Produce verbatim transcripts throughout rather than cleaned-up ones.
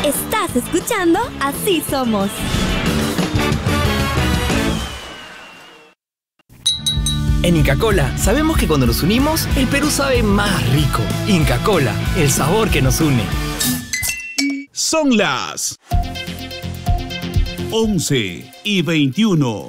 Estás escuchando Así Somos. En Inca Kola sabemos que cuando nos unimos, el Perú sabe más rico. Inca Kola, el sabor que nos une. Son las once y veintiuno.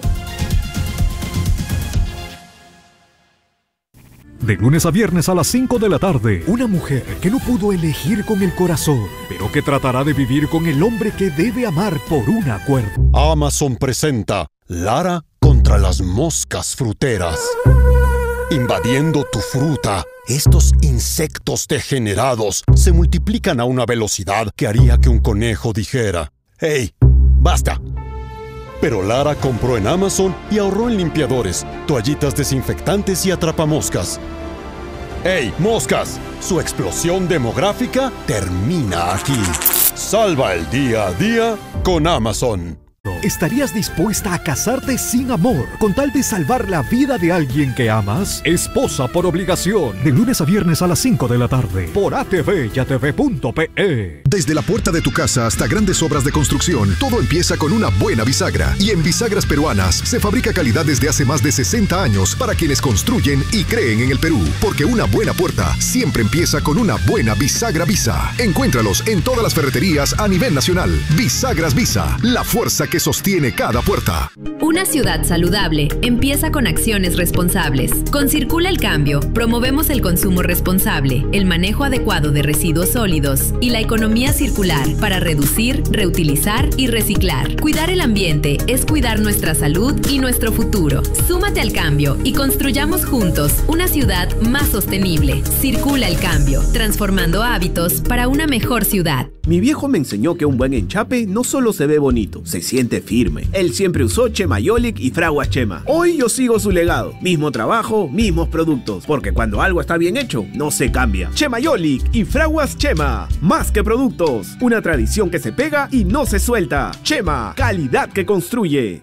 De lunes a viernes a las cinco de la tarde, una mujer que no pudo elegir con el corazón, pero que tratará de vivir con el hombre que debe amar por un acuerdo. Amazon presenta Lara contra las moscas fruteras. Invadiendo tu fruta, estos insectos degenerados se multiplican a una velocidad que haría que un conejo dijera: ¡Hey, basta! Pero Lara compró en Amazon y ahorró en limpiadores, toallitas desinfectantes y atrapamoscas. ¡Hey, moscas! Su explosión demográfica termina aquí. Salva el día a día con Amazon. ¿Estarías dispuesta a casarte sin amor con tal de salvar la vida de alguien que amas? Esposa por obligación. De lunes a viernes a las cinco de la tarde por A T V y A T V punto P E. Desde la puerta de tu casa hasta grandes obras de construcción, todo empieza con una buena bisagra. Y en Bisagras Peruanas se fabrica calidad desde hace más de sesenta años para quienes construyen y creen en el Perú. Porque una buena puerta siempre empieza con una buena bisagra Visa. Encuéntralos en todas las ferreterías a nivel nacional. Bisagras Visa, la fuerza que sostiene cada puerta. Una ciudad saludable empieza con acciones responsables. Con Circula el Cambio, promovemos el consumo responsable, el manejo adecuado de residuos sólidos y la economía circular para reducir, reutilizar y reciclar. Cuidar el ambiente es cuidar nuestra salud y nuestro futuro. Súmate al cambio y construyamos juntos una ciudad más sostenible. Circula el Cambio, transformando hábitos para una mejor ciudad. Mi viejo me enseñó que un buen enchape no solo se ve bonito, se siente firme. Él siempre usó Chemayolic y Fraguas Chema. Hoy yo sigo su legado. Mismo trabajo, mismos productos. Porque cuando algo está bien hecho, no se cambia. Chemayolic y Fraguas Chema. Más que productos. Una tradición que se pega y no se suelta. Chema, calidad que construye.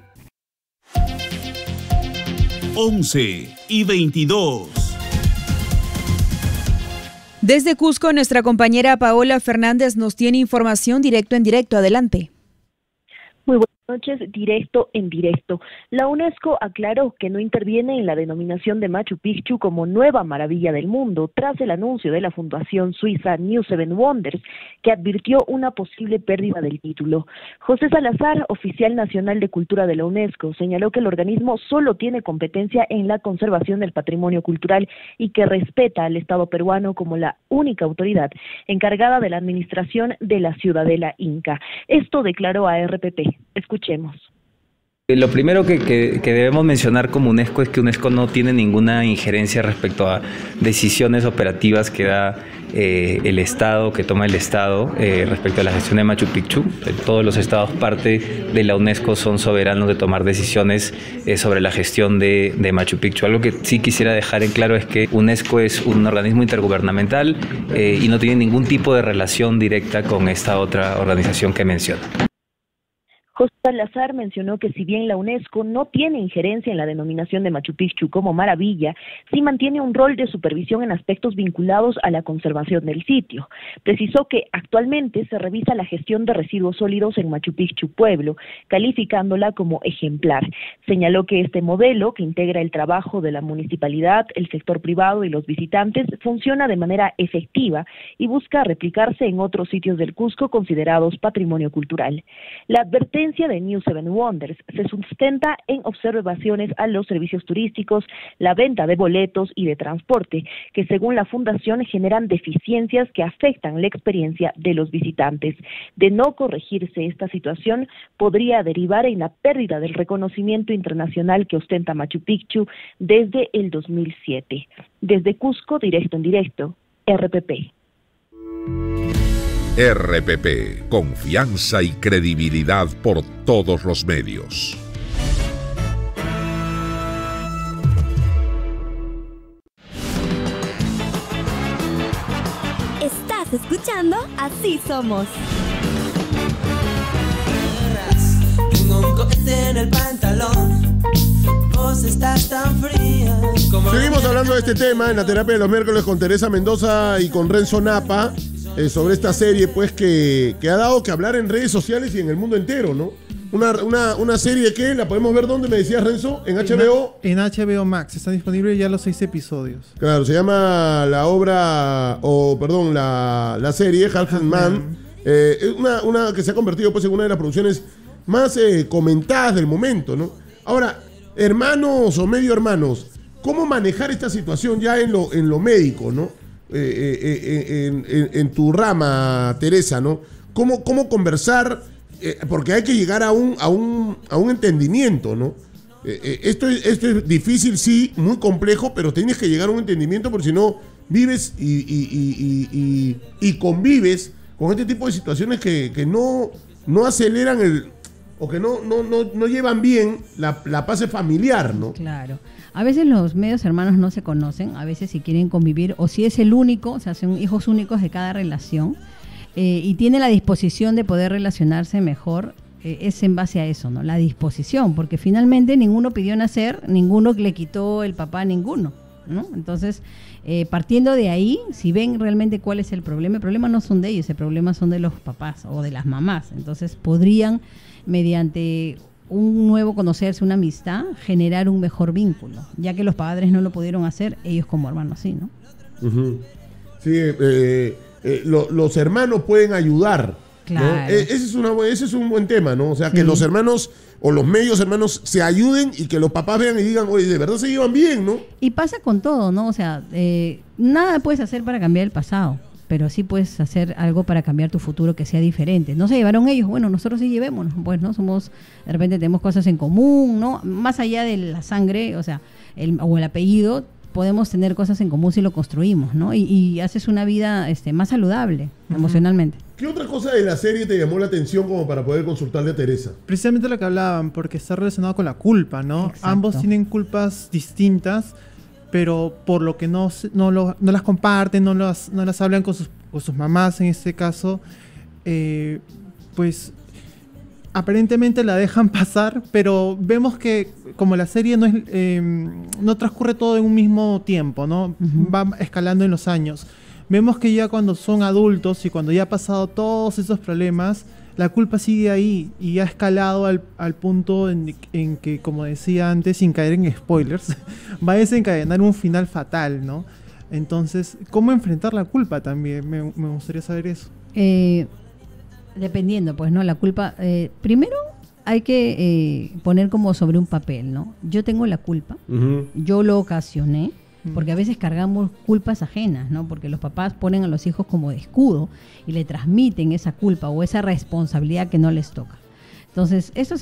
once y veintidós. Desde Cusco, nuestra compañera Paola Fernández nos tiene información directo en directo. Adelante. Muy buenas noches, directo en directo. La UNESCO aclaró que no interviene en la denominación de Machu Picchu como nueva maravilla del mundo, tras el anuncio de la fundación suiza New Seven Wonders, que advirtió una posible pérdida del título. José Salazar, oficial nacional de Cultura de la UNESCO, señaló que el organismo solo tiene competencia en la conservación del patrimonio cultural y que respeta al Estado peruano como la única autoridad encargada de la administración de la ciudadela inca. Esto declaró a R P P. Escuchemos. Lo primero que, que, que debemos mencionar como UNESCO es que UNESCO no tiene ninguna injerencia respecto a decisiones operativas que da eh, el Estado, que toma el Estado eh, respecto a la gestión de Machu Picchu. Todos los Estados parte de la UNESCO son soberanos de tomar decisiones eh, sobre la gestión de, de Machu Picchu. Algo que sí quisiera dejar en claro es que UNESCO es un organismo intergubernamental eh, y no tiene ningún tipo de relación directa con esta otra organización que menciona. José Salazar mencionó que si bien la UNESCO no tiene injerencia en la denominación de Machu Picchu como maravilla, sí mantiene un rol de supervisión en aspectos vinculados a la conservación del sitio. Precisó que actualmente se revisa la gestión de residuos sólidos en Machu Picchu Pueblo, calificándola como ejemplar. Señaló que este modelo, que integra el trabajo de la municipalidad, el sector privado y los visitantes, funciona de manera efectiva y busca replicarse en otros sitios del Cusco considerados patrimonio cultural. La advertencia de New Seven Wonders se sustenta en observaciones a los servicios turísticos, la venta de boletos y de transporte, que según la fundación generan deficiencias que afectan la experiencia de los visitantes. De no corregirse esta situación, podría derivar en la pérdida del reconocimiento internacional que ostenta Machu Picchu desde el dos mil siete. Desde Cusco, directo en directo, R P P. R P P, confianza y credibilidad por todos los medios. Estás escuchando Así Somos. Tengo un cohete en el pantalón. Vos estás tan fría. Seguimos hablando de este tema en la terapia de los miércoles con Teresa Mendoza y con Renzo Napa. eh, sobre esta serie, pues, que, que ha dado que hablar en redes sociales y en el mundo entero, ¿no? Una, una, una serie que la podemos ver, ¿dónde me decías, Renzo? En H B O. En, en H B O Max, están disponibles ya los seis episodios. Claro, se llama la obra, o perdón, la, la serie Half Man. Eh, una, una que se ha convertido, pues, en una de las producciones más eh, comentadas del momento, ¿no? Ahora, hermanos o medio hermanos, ¿cómo manejar esta situación ya en lo, en lo médico, ¿no? Eh, eh, eh, en, en, en tu rama, Teresa, ¿no? ¿Cómo, cómo conversar? Eh, porque hay que llegar a un, a un, a un entendimiento, ¿no? Eh, eh, esto, es, esto es difícil, sí, muy complejo, pero tienes que llegar a un entendimiento porque si no, vives y, y, y, y, y, y convives con este tipo de situaciones que, que no, no aceleran el... o que no, no, no, no llevan bien la, la paz familiar, ¿no? Claro. A veces los medios hermanos no se conocen, a veces si quieren convivir, o si es el único, o sea, son hijos únicos de cada relación, eh, y tiene la disposición de poder relacionarse mejor, eh, es en base a eso, ¿no? La disposición, porque finalmente ninguno pidió nacer, ninguno le quitó el papá a ninguno, ¿no? Entonces, eh, partiendo de ahí, si ven realmente cuál es el problema, el problema no son de ellos, el problema son de los papás o de las mamás. Entonces, podrían, mediante un nuevo conocerse, una amistad, generar un mejor vínculo, ya que los padres no lo pudieron hacer, ellos como hermanos sí, ¿no? Uh-huh. Sí, eh, eh, lo, los hermanos pueden ayudar, claro, ¿no? Eh, ese, es una, ese es un buen tema, ¿no? O sea, que sí, los hermanos o los medios hermanos se ayuden y que los papás vean y digan, oye, de verdad se llevan bien, ¿no? Y pasa con todo, ¿no? O sea, eh, nada puedes hacer para cambiar el pasado, pero sí puedes hacer algo para cambiar tu futuro que sea diferente. No se llevaron ellos, bueno, nosotros sí llevémonos, pues, ¿no? Somos, de repente tenemos cosas en común, ¿no? Más allá de la sangre, o sea, el, o el apellido, podemos tener cosas en común si lo construimos, ¿no? Y, y haces una vida este, más saludable, uh-huh, emocionalmente. ¿Qué otra cosa de la serie te llamó la atención como para poder consultarle a Teresa? Precisamente lo que hablaban, porque está relacionado con la culpa, ¿no? Exacto. Ambos tienen culpas distintas, pero por lo que no, no, lo, no las comparten, no las, no las hablan con sus, con sus mamás en este caso, eh, pues aparentemente la dejan pasar, pero vemos que como la serie no, es, eh, no transcurre todo en un mismo tiempo, ¿no? Uh-huh. Va escalando en los años. Vemos que ya cuando son adultos y cuando ya ha pasado todos esos problemas, la culpa sigue ahí y ha escalado al, al punto en, en que, como decía antes, sin caer en spoilers, va a desencadenar un final fatal, ¿no? Entonces, ¿cómo enfrentar la culpa también? Me, me gustaría saber eso. Eh, dependiendo, pues, ¿no? La culpa, eh, primero hay que eh, poner como sobre un papel, ¿no? Yo tengo la culpa, uh-huh, yo lo ocasioné, porque a veces cargamos culpas ajenas, ¿no? Porque los papás ponen a los hijos como de escudo y le transmiten esa culpa o esa responsabilidad que no les toca. Entonces, eso